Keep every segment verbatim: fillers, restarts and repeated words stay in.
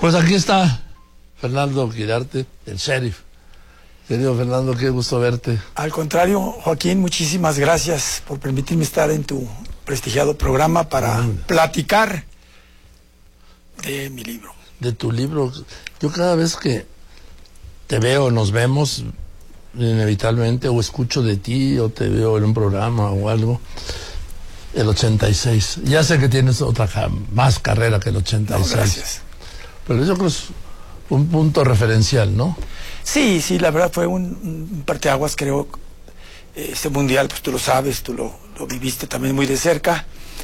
Pues aquí está Fernando Quirarte, el sheriff. Querido Fernando, qué gusto verte. Al contrario, Joaquín, muchísimas gracias por permitirme estar en tu prestigiado programa para mm. platicar de mi libro. De tu libro. Yo cada vez que te veo, nos vemos, inevitablemente, o escucho de ti, o te veo en un programa o algo, el ochenta y seis. Ya sé que tienes otra más carrera que el ochenta y seis. No, gracias. Pero yo creo que es un punto referencial, ¿no? Sí, sí, la verdad fue un, un parteaguas, creo. Este mundial, pues tú lo sabes, tú lo, lo viviste también muy de cerca.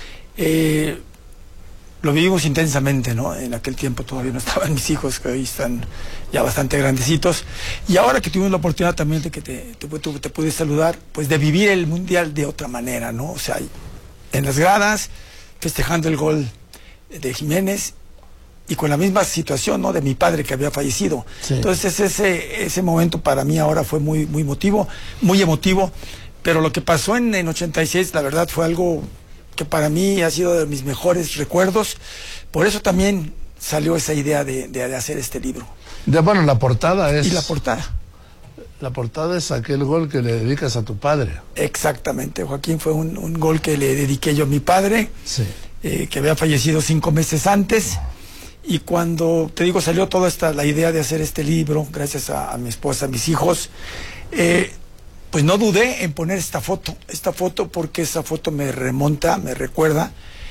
Eh, lo vivimos intensamente, ¿no? En aquel tiempo todavía no estaban mis hijos, que hoy están ya bastante grandecitos. Y ahora que tuvimos la oportunidad también de que te, te, te, te pude saludar, pues de vivir el mundial de otra manera, ¿no? O sea, en las gradas, festejando el gol de Jiménez, y con la misma situación, ¿no?, de mi padre que había fallecido. Sí. Entonces ese ese momento para mí ahora fue muy muy emotivo, muy emotivo, pero lo que pasó en, en ochenta y seis, la verdad, fue algo que para mí ha sido de mis mejores recuerdos. Por eso también salió esa idea de, de, de hacer este libro. De, bueno, la portada es... Y la portada. La portada es aquel gol que le dedicas a tu padre. Exactamente, Joaquín, fue un, un gol que le dediqué yo a mi padre, sí. eh, que había fallecido cinco meses antes. Y cuando, te digo, salió toda esta, la idea de hacer este libro, gracias a, a mi esposa, a mis hijos, eh, pues no dudé en poner esta foto, esta foto porque esa foto me remonta, me recuerda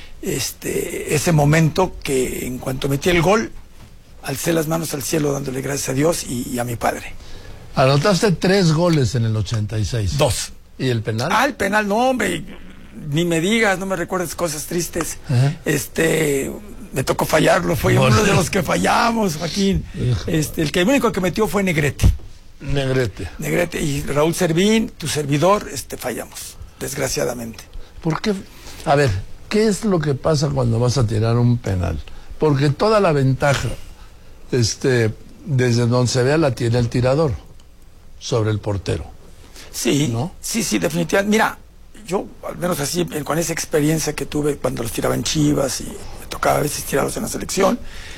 este, ese momento que en cuanto metí el gol, alcé las manos al cielo dándole gracias a Dios y, y a mi padre. Anotaste tres goles en el ochenta y seis. Dos. ¿Y el penal? Ah, el penal, no, hombre, ni me digas, no me recuerdes cosas tristes. Uh-huh. Este... Me tocó fallarlo, fue bueno. Uno de los que fallamos, Joaquín. Este, el que el único que metió fue Negrete. Negrete. Negrete y Raúl Servín, tu servidor, este, fallamos, desgraciadamente. ¿Por qué? A ver, ¿qué es lo que pasa cuando vas a tirar un penal? Porque toda la ventaja, este, desde donde se vea, la tiene el tirador sobre el portero. Sí, ¿no? Sí, sí, definitivamente. Mira, yo, al menos así, con esa experiencia que tuve cuando los tiraba en Chivas y me tocaba a veces tirarlos en la selección,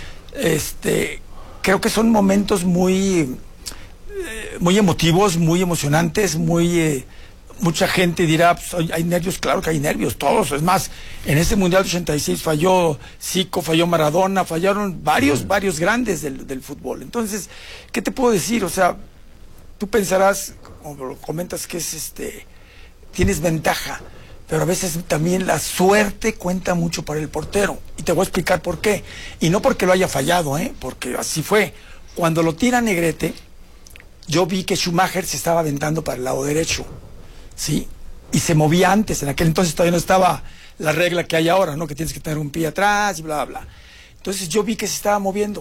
este, creo que son momentos muy, eh, muy emotivos, muy emocionantes, muy, eh, mucha gente dirá, pues, hay nervios, claro que hay nervios, todos. Es más, en ese Mundial de ochenta y seis falló Zico, falló Maradona, fallaron varios, sí. varios grandes del, del fútbol. Entonces, ¿qué te puedo decir? O sea, tú pensarás, como lo comentas, que es este... tienes ventaja, pero a veces también la suerte cuenta mucho para el portero, y te voy a explicar por qué, y no porque lo haya fallado, ¿eh? Porque así fue. Cuando lo tira Negrete, yo vi que Schumacher se estaba aventando para el lado derecho, ¿sí? Y se movía antes, en aquel entonces todavía no estaba la regla que hay ahora, ¿no? Que tienes que tener un pie atrás y bla, bla. Entonces yo vi que se estaba moviendo,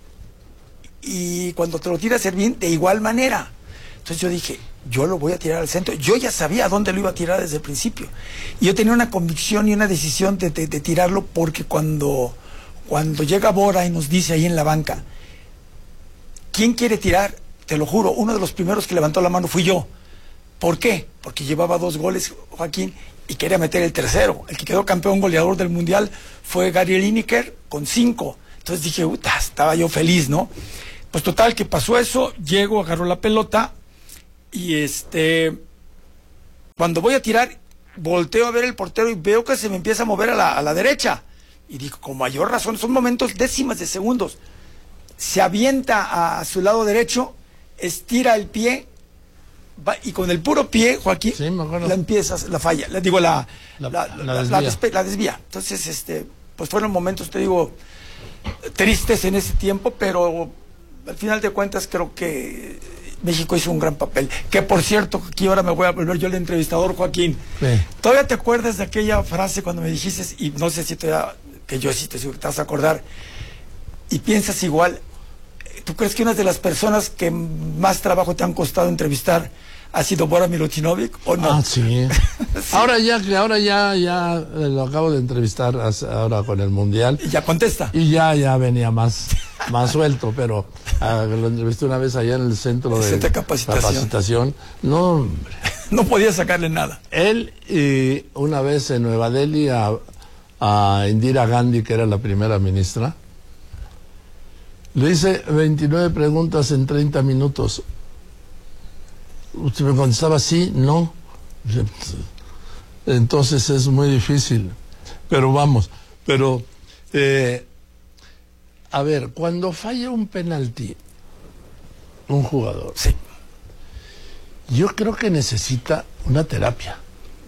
y cuando te lo tira Servín, de igual manera. Entonces yo dije, yo lo voy a tirar al centro. Yo ya sabía a dónde lo iba a tirar desde el principio. Y yo tenía una convicción y una decisión de, de, de tirarlo, porque cuando, cuando llega Bora y nos dice ahí en la banca, ¿quién quiere tirar? Te lo juro, uno de los primeros que levantó la mano fui yo. ¿Por qué? Porque llevaba dos goles, Joaquín, y quería meter el tercero. El que quedó campeón goleador del Mundial fue Gary Lineker con cinco. Entonces dije, uta, estaba yo feliz, ¿no? Pues total, que pasó eso, llego, agarro la pelota, y este, cuando voy a tirar, volteo a ver el portero y veo que se me empieza a mover a la, a la derecha. Y digo, con mayor razón, son momentos décimas de segundos. Se avienta a, a su lado derecho, estira el pie, va, y con el puro pie, Joaquín, sí, la empieza, la falla, la, digo, la, la, la, la, la, desvía. la, despe, la desvía. Entonces, este, pues fueron momentos, te digo, tristes en ese tiempo, pero al final de cuentas creo que México hizo un gran papel. Que por cierto, aquí ahora me voy a volver yo el entrevistador, Joaquín. Sí. ¿Todavía te acuerdas de aquella frase cuando me dijiste, y no sé si todavía, que yo sí te, te vas a acordar, y piensas igual? ¿Tú crees que una de las personas que más trabajo te han costado entrevistar ha sido Bora Milutinovic o no? Ah, sí. sí. Ahora ya, ahora ya, ya lo acabo de entrevistar ahora con el Mundial. Y ya contesta. Y ya, ya venía más, más suelto, pero uh, lo entrevisté una vez allá en el centro de, de capacitación. capacitación. No, hombre. No podía sacarle nada. Él y una vez en Nueva Delhi a, a Indira Gandhi, que era la primera ministra, Le hice veintinueve preguntas en treinta minutos. Usted me contestaba sí, no. Entonces es muy difícil. Pero vamos, pero... Eh, a ver, cuando falla un penalti, un jugador, Sí. yo creo que necesita una terapia.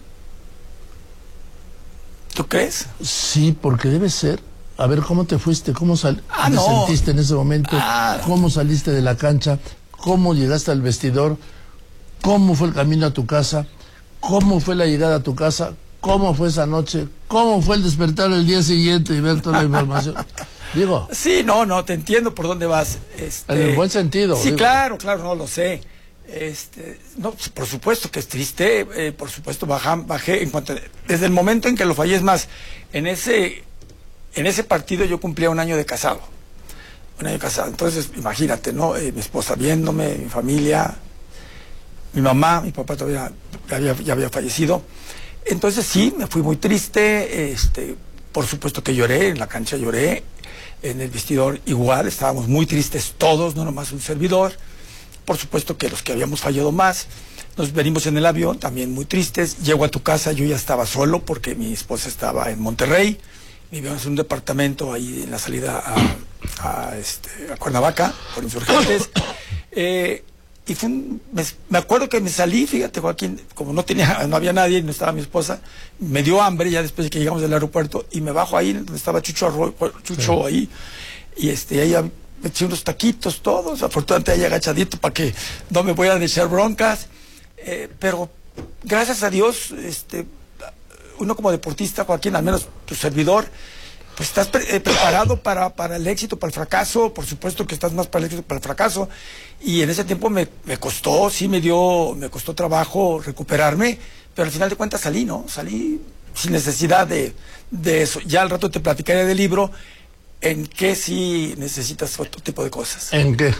¿Tú crees? Sí, porque debe ser. A ver, ¿cómo te fuiste? ¿Cómo sal Ah, te no. sentiste en ese momento? Ah. ¿Cómo saliste de la cancha? ¿Cómo llegaste al vestidor? ¿Cómo fue el camino a tu casa? ¿Cómo fue la llegada a tu casa? ¿Cómo fue esa noche? ¿Cómo fue el despertar el día siguiente y ver toda la información? Digo, Sí, no, no, te entiendo por dónde vas. Este, en el buen sentido. Sí, digo. claro, claro, no lo sé. Este, no, pues, por supuesto que es triste, eh, por supuesto bajé, bajé en cuanto, desde el momento en que lo fallé, es más, en ese, en ese partido yo cumplía un año de casado, un año de casado, entonces imagínate, ¿no? Eh, mi esposa viéndome, mi familia, mi mamá, mi papá todavía ya había, ya había fallecido, entonces sí, me fui muy triste, este, por supuesto que lloré, en la cancha lloré, en el vestidor igual, estábamos muy tristes todos, no nomás un servidor. Por supuesto que los que habíamos fallado más, nos venimos en el avión, también muy tristes. Llego a tu casa, yo ya estaba solo porque mi esposa estaba en Monterrey. Vivíamos en un departamento ahí en la salida a, a, este, a Cuernavaca, por Insurgentes. Eh, y fue un, me, me acuerdo que me salí, fíjate, Joaquín, como no tenía, no había nadie, no estaba mi esposa, me dio hambre ya después de que llegamos del aeropuerto y me bajo ahí donde estaba Chucho, Arroyo, Chucho sí. ahí, y este, ahí me eché unos taquitos todos, afortunadamente ahí agachadito para que no me vayan a echar broncas, eh, pero gracias a Dios, este, uno como deportista, Joaquín, al menos tu servidor, pues estás pre eh, preparado para, para el éxito, para el fracaso, por supuesto que estás más para el éxito, para el fracaso, y en ese tiempo me, me costó, sí me dio, me costó trabajo recuperarme, pero al final de cuentas salí, ¿no? Salí sin necesidad de, de eso. Ya al rato te platicaré del libro, en qué sí necesitas otro tipo de cosas. ¿En qué?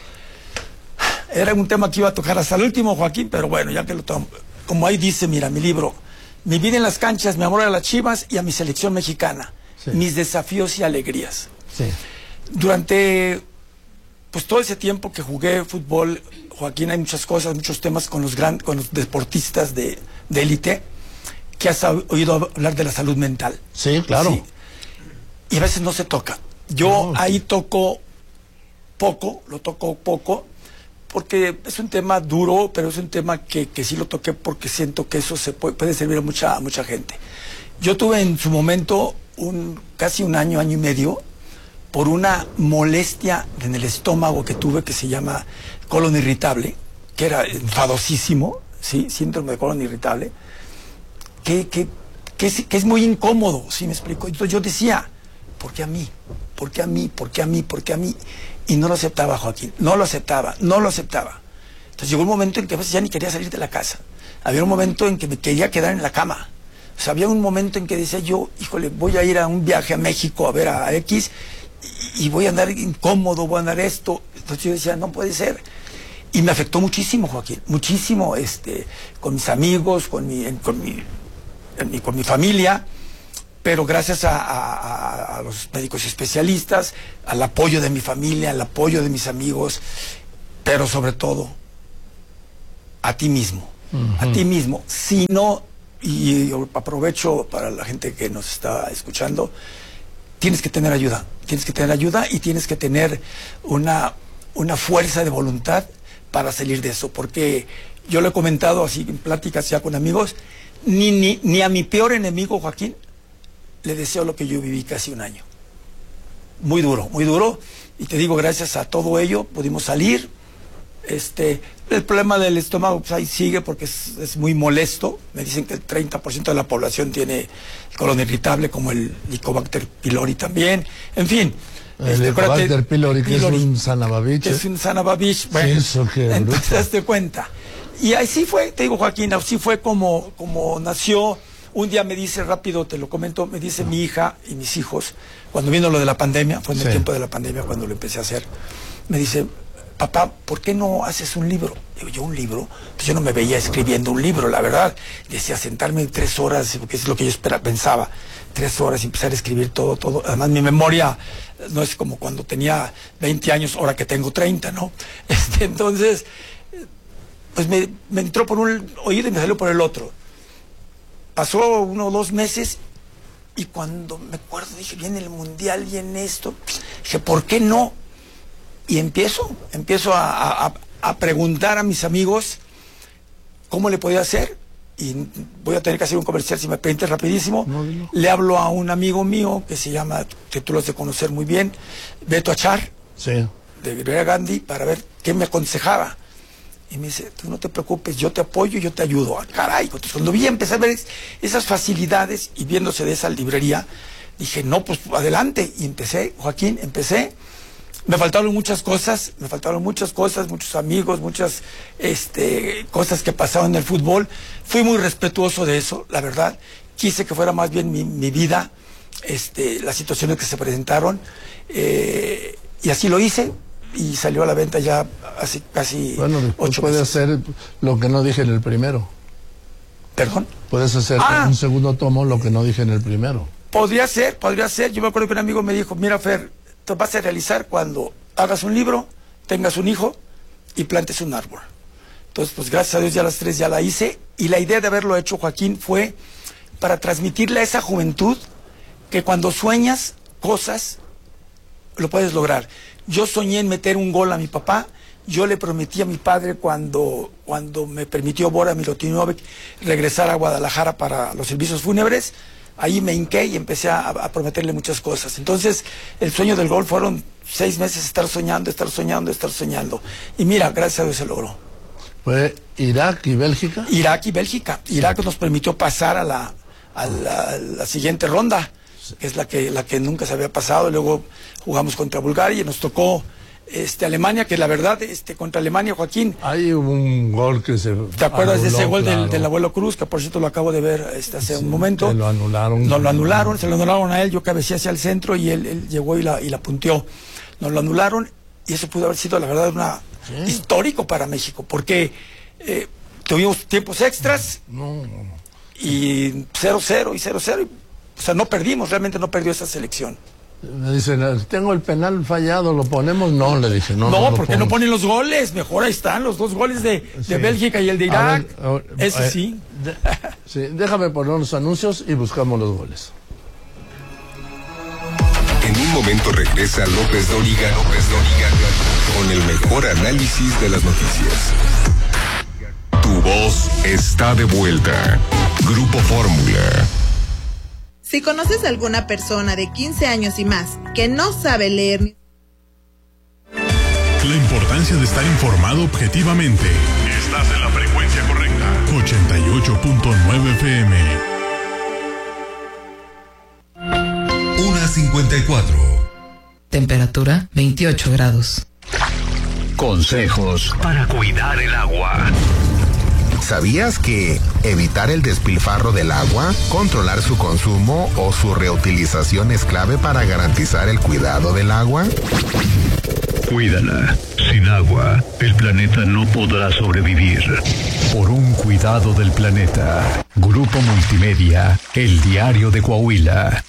Era un tema que iba a tocar hasta el último, Joaquín, pero bueno, ya que lo tomo, como ahí dice, mira, mi libro, mi vida en las canchas, mi amor a las Chivas y a mi selección mexicana. Sí. Mis desafíos y alegrías. Sí. Durante pues todo ese tiempo que jugué fútbol, Joaquín, hay muchas cosas, muchos temas con los gran, con los deportistas de élite, que has oído hablar de la salud mental. Sí, claro. Sí. Y a veces no se toca. Yo no, ahí sí. toco poco, lo toco poco, porque es un tema duro, pero es un tema que, que sí lo toqué porque siento que eso se puede, puede servir a mucha, a mucha gente. Yo tuve en su momento un, casi un año, año y medio, por una molestia en el estómago que tuve que se llama colon irritable, que era enfadosísimo, ¿sí? Síndrome de colon irritable, que, que, que, es, que es muy incómodo, ¿sí me explico? Entonces yo decía, ¿por qué a mí? ¿Por qué a mí? ¿Por qué a mí? ¿Por qué a mí? Y no lo aceptaba, Joaquín, no lo aceptaba, no lo aceptaba. Entonces llegó un momento en que a veces ya ni quería salir de la casa. Había un momento en que me quería quedar en la cama. O sea, había un momento en que decía yo, híjole, voy a ir a un viaje a México a ver a X y, y voy a andar incómodo, voy a andar esto. Entonces yo decía, no puede ser. Y me afectó muchísimo, Joaquín, muchísimo, este, con mis amigos, con mi, con mi, en mi, con mi familia. Pero gracias a, a, a los médicos especialistas, al apoyo de mi familia, al apoyo de mis amigos, pero sobre todo a ti mismo, uh-huh. a ti mismo. Si no, y aprovecho para la gente que nos está escuchando, tienes que tener ayuda, tienes que tener ayuda y tienes que tener una, una fuerza de voluntad para salir de eso, porque yo lo he comentado así en pláticas ya con amigos, ni, ni, ni a mi peor enemigo, Joaquín, le deseo lo que yo viví casi un año. Muy duro, muy duro. Y te digo, gracias a todo ello pudimos salir. Este, el problema del estómago pues ahí sigue porque es, es muy molesto. Me dicen que el treinta por ciento de la población tiene el colon irritable, como el Helicobacter pylori también. En fin. El este, Helicobacter pylori, que pylori, es un Sanabavich. Es un Sanabavich. Bueno, eso, qué entonces te das cuenta. Y así fue, te digo, Joaquín, así fue como, como nació. Un día me dice, rápido te lo comento, me dice mi hija y mis hijos, cuando vino lo de la pandemia, fue en el sí. tiempo de la pandemia cuando lo empecé a hacer, me dice, papá, ¿por qué no haces un libro? Digo, ¿yo un libro? Pues yo no me veía escribiendo un libro, la verdad. Decía, sentarme tres horas, porque es lo que yo esperaba, pensaba. tres horas y empezar a escribir todo, todo. Además, mi memoria no es como cuando tenía veinte años, ahora que tengo treinta, ¿no? Este, entonces, pues me, me entró por un oído y me salió por el otro. Pasó uno o dos meses y cuando me acuerdo dije, viene el Mundial, viene esto. Dije, ¿por qué no? Y empiezo, empiezo a, a, a preguntar a mis amigos cómo le podía hacer. Y voy a tener que hacer un comercial, si me permites, rapidísimo. No, no. Le hablo a un amigo mío que se llama, que tú lo has de conocer muy bien, Beto Achar, sí, de Rivera Gandhi, para ver qué me aconsejaba. Y me dice, tú no te preocupes, yo te apoyo y yo te ayudo. Ah, caray, entonces cuando vi, empecé a ver esas facilidades y viéndose de esa librería, dije, no, pues adelante. Y empecé, Joaquín, empecé. Me faltaron muchas cosas, me faltaron muchas cosas, muchos amigos, muchas este, cosas que pasaban en el fútbol. Fui muy respetuoso de eso, la verdad. Quise que fuera más bien mi, mi vida, este, las situaciones que se presentaron. Eh, y así lo hice y salió a la venta ya hace casi bueno, ocho puedes meses. hacer lo que no dije en el primero. ¿Perdón? Puedes hacer ah, un segundo tomo lo que no dije en el primero. Podría ser, podría ser. Yo me acuerdo que un amigo me dijo, mira, Fer, te vas a realizar cuando hagas un libro, tengas un hijo y plantes un árbol. Entonces, pues gracias a Dios ya las tres ya la hice. Y la idea de haberlo hecho, Joaquín, fue para transmitirle a esa juventud que cuando sueñas cosas, lo puedes lograr. Yo soñé en meter un gol a mi papá. Yo le prometí a mi padre cuando, cuando me permitió Bora Milutinovic regresar a Guadalajara para los servicios fúnebres. Ahí me hinqué y empecé a, a prometerle muchas cosas. Entonces, el sueño del gol fueron seis meses estar soñando, estar soñando, estar soñando. Y mira, gracias a Dios se logró. ¿Fue Irak y Bélgica? Irak y Bélgica. Sí. Irak nos permitió pasar a la, a la, a la siguiente ronda, sí, que es la que, la que nunca se había pasado. Luego jugamos contra Bulgaria y nos tocó este, Alemania, que la verdad, este, contra Alemania, Joaquín. Hay un gol que se... ¿Te acuerdas anuló, de ese gol claro. del, del abuelo Cruz? Que por cierto lo acabo de ver este, hace sí, un momento. Se lo anularon. Nos lo anularon, se lo anularon a él, yo cabeceé hacia el centro y él, él llegó y la, y la punteó. Nos lo anularon y eso pudo haber sido, la verdad, una sí. histórico para México, porque eh, tuvimos tiempos extras no, no, no. y cero cero y cero cero. O sea, no perdimos, realmente no perdió esa selección. Me dicen, tengo el penal fallado, ¿lo ponemos? No, le dije, no. No, no porque no ponen los goles, mejor ahí están los dos goles de, de sí. Bélgica y el de Irak. A ver, a ver, Ese eh, sí. De, sí. Déjame poner los anuncios y buscamos los goles. En un momento regresa López Dóriga, López Dóriga, con el mejor análisis de las noticias. Tu voz está de vuelta. Grupo Fórmula. Si conoces a alguna persona de quince años y más que no sabe leer... La importancia de estar informado objetivamente. Estás en la frecuencia correcta. ochenta y ocho punto nueve F M. una cincuenta y cuatro. Temperatura veintiocho grados. Consejos para cuidar el agua. ¿Sabías que evitar el despilfarro del agua, controlar su consumo o su reutilización es clave para garantizar el cuidado del agua? Cuídala. Sin agua, el planeta no podrá sobrevivir. Por un cuidado del planeta. Grupo Multimedia, El Diario de Coahuila.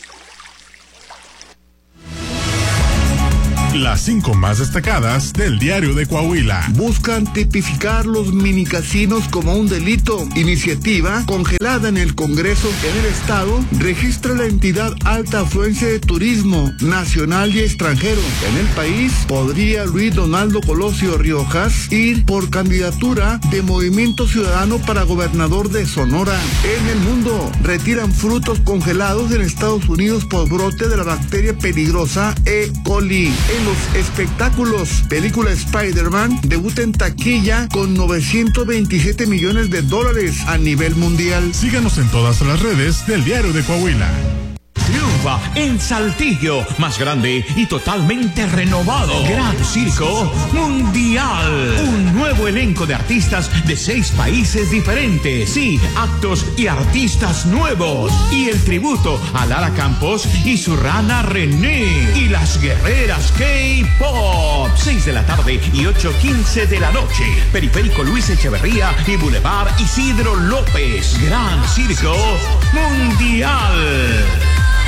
Las cinco más destacadas del Diario de Coahuila. Buscan tipificar los minicasinos como un delito. Iniciativa congelada en el Congreso. En el Estado registra la entidad alta afluencia de turismo nacional y extranjero. En el país podría Luis Donaldo Colosio Riojas ir por candidatura de Movimiento Ciudadano para gobernador de Sonora. En el mundo retiran frutos congelados en Estados Unidos por brote de la bacteria peligrosa E. coli. En los espectáculos, película Spider-Man debuta en taquilla con novecientos veintisiete millones de dólares a nivel mundial. Síganos en todas las redes del Diario de Coahuila. Triunfa en Saltillo, más grande y totalmente renovado. Gran Circo Mundial. Un nuevo elenco de artistas de seis países diferentes. Sí, actos y artistas nuevos. Y el tributo a Lara Campos y su rana René. Y las guerreras K-Pop. seis de la tarde y ocho quince de la noche. Periférico Luis Echeverría y Boulevard Isidro López. Gran Circo Mundial.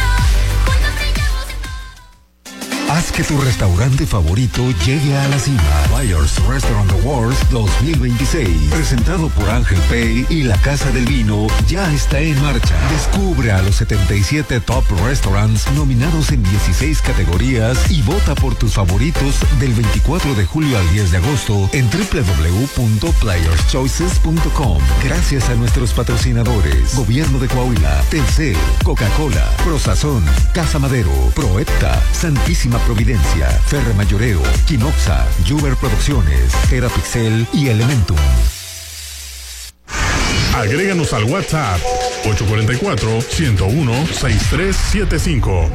Haz que tu restaurante favorito llegue a la cima. Players Restaurant Awards dos mil veintiséis, presentado por Ángel Pay y la Casa del Vino, ya está en marcha. Descubre a los setenta y siete top restaurants nominados en dieciséis categorías y vota por tus favoritos del veinticuatro de julio al diez de agosto en doble u doble u doble u punto players choices punto com. Gracias a nuestros patrocinadores: Gobierno de Coahuila, Telcel, Coca-Cola, Prosazón, Casa Madero, Proepta, Santísima Providencia, Ferre Mayoreo, Quinoxa, Juber Producciones, Terapixel y Elementum. Agréganos al WhatsApp ocho cuatro cuatro, uno cero uno, seis tres siete cinco.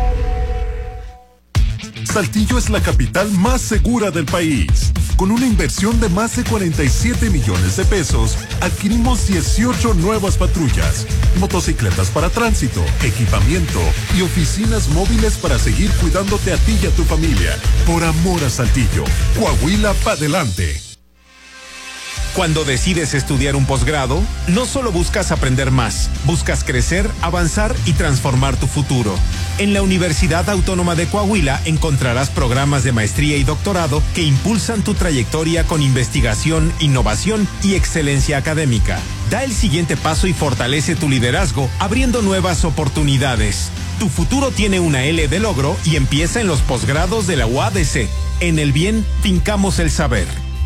Saltillo es la capital más segura del país. Con una inversión de más de cuarenta y siete millones de pesos, adquirimos dieciocho nuevas patrullas, motocicletas para tránsito, equipamiento y oficinas móviles para seguir cuidándote a ti y a tu familia. Por amor a Saltillo, Coahuila pa' delante. Cuando decides estudiar un posgrado, no solo buscas aprender más, buscas crecer, avanzar y transformar tu futuro. En la Universidad Autónoma de Coahuila encontrarás programas de maestría y doctorado que impulsan tu trayectoria con investigación, innovación y excelencia académica. Da el siguiente paso y fortalece tu liderazgo, abriendo nuevas oportunidades. Tu futuro tiene una L de logro y empieza en los posgrados de la U A D C. En el bien, fincamos el saber.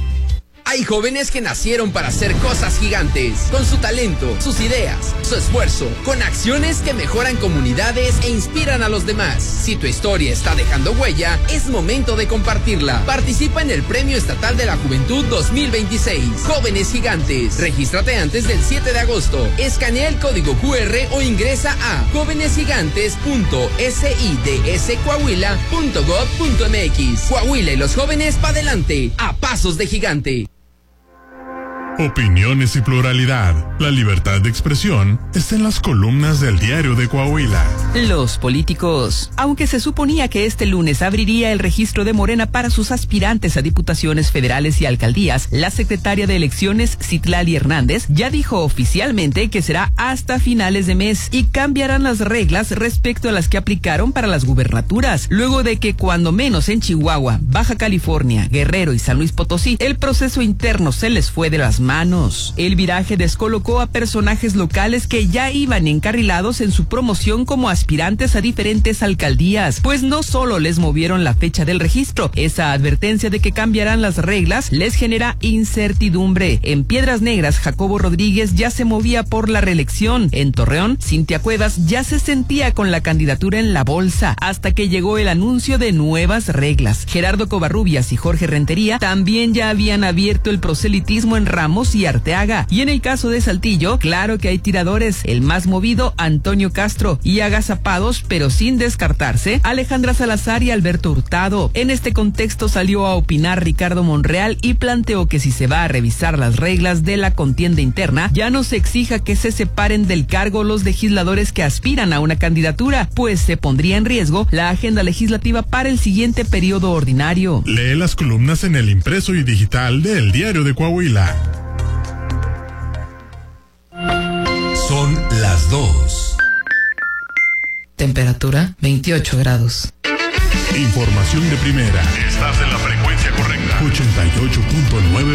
Hay jóvenes que nacieron para hacer cosas gigantes, con su talento, sus ideas, su esfuerzo, con acciones que mejoran comunidades e inspiran a los demás. Si tu historia está dejando huella, es momento de compartirla. Participa en el Premio Estatal de la Juventud dos mil veintiséis. Jóvenes Gigantes. Regístrate antes del siete de agosto. Escanea el código Q R o ingresa a jóvenes gigantes punto sidscoahuila punto gob punto m x. Coahuila y los jóvenes pa' adelante, a pasos de gigante. Opiniones y pluralidad. La libertad de expresión está en las columnas del Diario de Coahuila. Los políticos. Aunque se suponía que este lunes abriría el registro de Morena para sus aspirantes a diputaciones federales y alcaldías, la secretaria de Elecciones, Citlali Hernández, ya dijo oficialmente que será hasta finales de mes y cambiarán las reglas respecto a las que aplicaron para las gubernaturas, luego de que cuando menos en Chihuahua, Baja California, Guerrero y San Luis Potosí, el proceso interno se les fue de las manos. El viraje descolocó a personajes locales que ya iban encarrilados en su promoción como aspirantes a diferentes alcaldías, pues no solo les movieron la fecha del registro, esa advertencia de que cambiarán las reglas les genera incertidumbre. En Piedras Negras, Jacobo Rodríguez ya se movía por la reelección. En Torreón, Cintia Cuevas ya se sentía con la candidatura en la bolsa, hasta que llegó el anuncio de nuevas reglas. Gerardo Covarrubias y Jorge Rentería también ya habían abierto el proselitismo en Ramos y Arteaga. Y en el caso de Saltillo, claro que hay tiradores. El más movido, Antonio Castro, y agazapados, pero sin descartarse, Alejandra Salazar y Alberto Hurtado. En este contexto salió a opinar Ricardo Monreal y planteó que si se va a revisar las reglas de la contienda interna, ya no se exija que se separen del cargo los legisladores que aspiran a una candidatura, pues se pondría en riesgo la agenda legislativa para el siguiente periodo ordinario. Lee las columnas en el impreso y digital del Diario de Coahuila. Son las dos. Temperatura veintiocho grados. Información de primera. Estás en la frecuencia correcta. ochenta y ocho punto nueve